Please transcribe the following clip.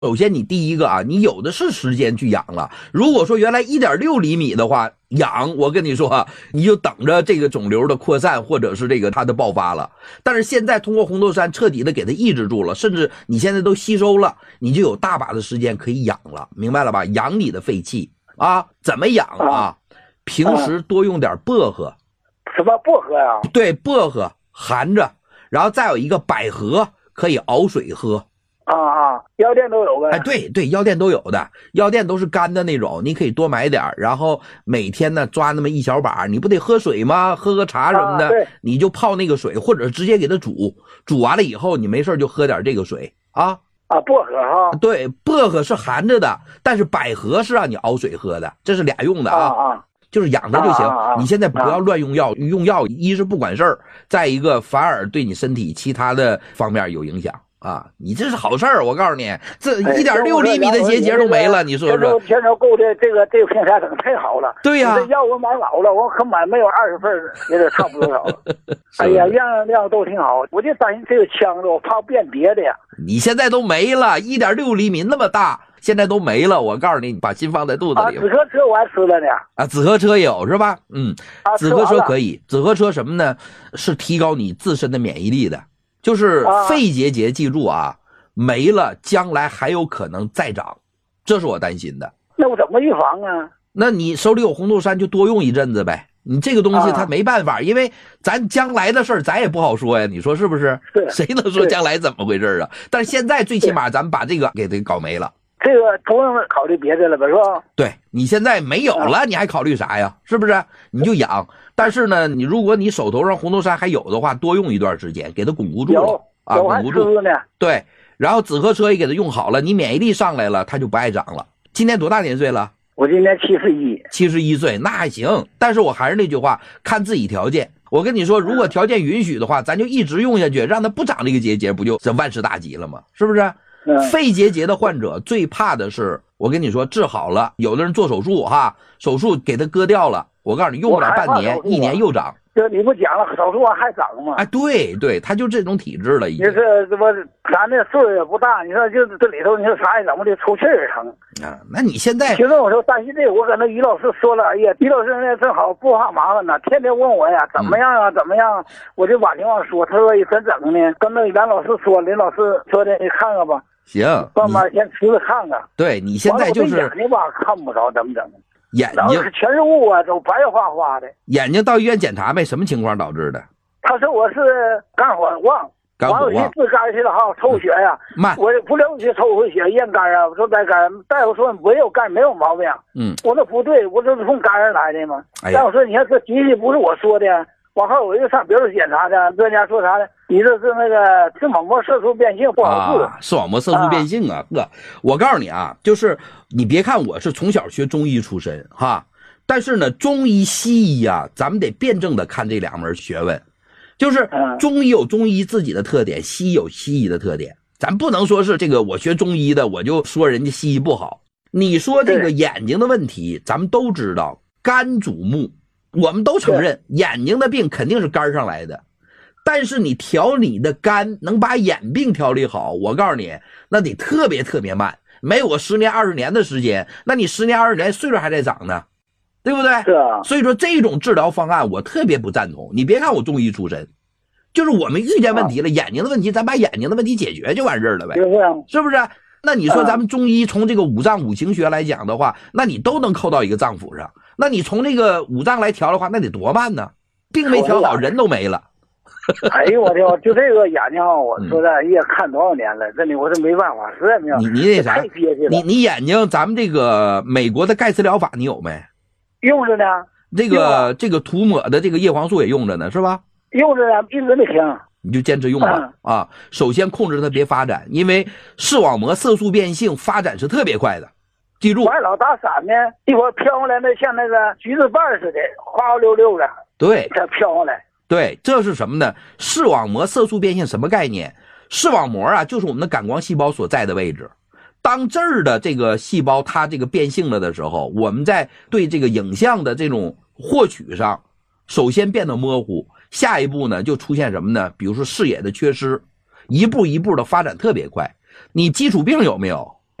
首先你第一个啊，你有的是时间去养了。如果说原来 1.6 厘米的话养，我跟你说啊，你就等着这个肿瘤的扩散或者是这个它的爆发了。但是现在通过红豆杉彻底的给它抑制住了，甚至你现在都吸收了，你就有大把的时间可以养了，明白了吧？养你的废气啊，怎么养啊？平时多用点薄荷。 什么薄荷呀？ 对，薄荷含着，然后再有一个百合，可以熬水喝。 药店都有呗。 哎，对对，药店都有的，药店都是干的那种，你可以多买点，然后每天呢抓那么一小把，你不得喝水吗？喝个茶什么的，你就泡那个水，或者直接给它煮，煮完了以后你没事就喝点这个水啊。 薄荷哈。 对，薄荷是含着的，但是百合是让你熬水喝的，这是俩用的啊。就是养它就行，你现在不要乱用药，用药一是不管事儿，再一个反而对你身体其他的方面有影响。你这是好事儿，我告诉你，这1.6厘米的结节都没了，你说说。 天朝购的这个平台整太好了。 对呀。 这药我买老了，我可买没有20份，也得差不多少了。哎呀，样都挺好，我就担心这个枪子，我怕变别的呀。 你现在都没了，1.6厘米那么大，现在都没了。我告诉你，你把心放在肚子里。 紫河车我还吃了呢。 紫河车也有是吧？紫河车可以。紫河车什么呢？是提高你自身的免疫力的。就是肺结节，记住啊，没了将来还有可能再长，这是我担心的。 那我怎么预防啊？ 那你手里有红豆杉就多用一阵子呗。你这个东西它没办法，因为咱将来的事儿咱也不好说呀，你说是不是？谁能说将来怎么回事啊？但是现在最起码咱们把这个给它搞没了。 这个不用考虑别的了吧，是吧？ 对，你现在没有了，你还考虑啥呀？是不是？你就养。但是呢，如果你手头上红豆杉还有的话，多用一段时间，给它巩固住了啊，巩固住。对，然后紫河车也给它用好了，你免疫力上来了，它就不爱长了。今年多大年岁了？ 我今年71 岁，那还行。但是我还是那句话，看自己条件。我跟你说，如果条件允许的话，咱就一直用下去，让它不长这个结节，不就这万事大吉了吗？是不是？肺结节的患者最怕的是，我跟你说治好了，有的人做手术手术给它割掉了，我告诉你用不了半年1年又长。 这你不讲了，手术还长吗？ 哎，对对，他就这种体质了已经。 你说这不，咱这岁数也不大，你说就这里头，你说啥也怎么的出气儿疼啊？那你现在其实我说担心这个，我跟那于老师说了，哎呀，于老师那正好不怕麻烦呢，天天问我呀，怎么样啊，怎么样？我就把情况说，他说怎整呢？跟那袁老师说，林老师说的，你看看吧。 行， 慢慢先吃着看看。 对，你现在就是眼睛吧看不着，怎么整？ 眼睛全是雾啊，都白花花的。 眼睛到医院检查没？什么情况导致的？ 他说我是肝火旺，完了自肝去了哈，抽血呀，我不了解抽回血验肝啊，我说在肝，大夫说没有肝，没有毛病。我说不对，我这是从肝上来的嘛。大夫说你看这机器不是我说的。往后我又上别处检查去，专家说啥呢？你这是那个视网膜色素变性不好治。 视网膜色素变性啊，哥，我告诉你啊，就是你别看我是从小学中医出身哈，但是呢，中医西医啊，咱们得辩证的看这两门学问。就是中医有中医自己的特点，西医有西医的特点，咱不能说是这个我学中医的我就说人家西医不好。你说这个眼睛的问题，咱们都知道，肝主目。我们都承认眼睛的病肯定是肝上来的，但是你调你的肝能把眼病调理好，我告诉你那得特别特别慢，没有10年20年的时间，那你10年20年岁数还在长呢，对不对？ 是啊。 所以说这种治疗方案我特别不赞同。你别看我中医出身，就是我们遇见问题了，眼睛的问题咱把眼睛的问题解决就完事儿了呗，是不是？那你说咱们中医从这个五脏五行学来讲的话，那你都能扣到一个脏腑上，那你从这个五脏来调的话，那得多慢呢？病没调好，人都没了。 哎呦我天，就这个眼睛我说的也看多少年了，真的我是没办法，实在没有。 你那啥，你眼睛咱们这个美国的盖茨疗法你有没？ 用着呢。 这个涂抹的这个叶黄素也用着呢，是吧？ 用着呢，一直没停。 你就坚持用吧啊！首先控制它别发展，因为视网膜色素变性发展是特别快的，记住。 完老打闪呢，一会儿飘过来那像那个橘子瓣似的，花溜溜的。 对， 它飘过来。 对，这是什么呢？视网膜色素变性什么概念？视网膜啊，就是我们的感光细胞所在的位置。当这儿的这个细胞它这个变性了的时候，我们在对这个影像的这种获取上，首先变得模糊。下一步呢，就出现什么呢？比如说视野的缺失，一步一步的发展特别快。你基础病有没有？